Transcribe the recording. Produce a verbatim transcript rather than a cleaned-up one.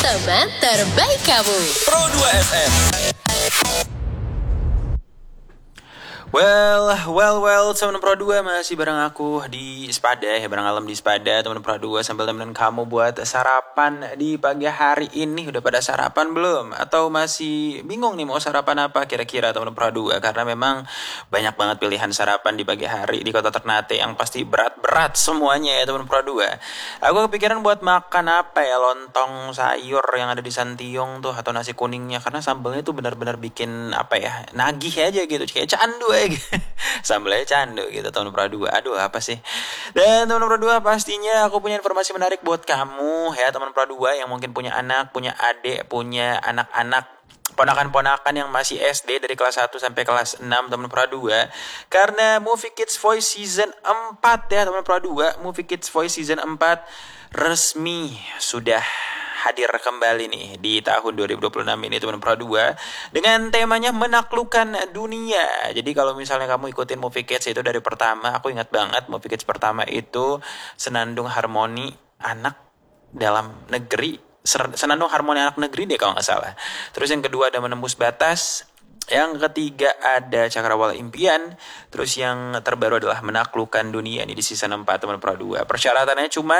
Teman terbaik kamu. Pro dua F M. Well, well, well, teman Pro dua masih bareng aku di Spada ya, bareng Alam di Spada, teman Pro dua sambil temenin kamu buat sarapan di pagi hari ini. Udah pada sarapan belum? Atau masih bingung nih mau sarapan apa kira-kira teman Pro dua? Karena memang banyak banget pilihan sarapan di pagi hari di kota Ternate yang pasti berat-berat semuanya ya teman Pro dua. Aku kepikiran buat makan apa ya, lontong sayur yang ada di Santiung tuh atau nasi kuningnya, karena sambalnya tuh benar-benar bikin apa ya, nagih aja gitu, kayak candu aja. Sambalnya candu gitu teman Pro dua. Aduh apa sih. Dan teman Pro dua pastinya aku punya informasi menarik buat kamu ya teman Pro dua yang mungkin punya anak, punya adik, punya anak-anak, ponakan-ponakan yang masih S D dari kelas satu sampai kelas enam teman Pro dua. Karena Movie Kids Voice Season empat ya teman Pro dua, Movie Kids Voice Season empat resmi sudah hadir kembali nih di tahun dua ribu dua puluh enam ini teman Pro dua dengan temanya menaklukkan dunia. Jadi kalau misalnya kamu ikutin Movie Kids itu dari pertama, aku ingat banget Movie Kids pertama itu Senandung Harmoni Anak Dalam Negeri, Senandung Harmoni Anak Negeri deh kalau nggak salah. Terus yang kedua ada Menembus Batas. Yang ketiga ada Cakrawala Impian. Terus yang terbaru adalah Menaklukkan Dunia nih di season empat teman Pro dua. Persyaratannya cuma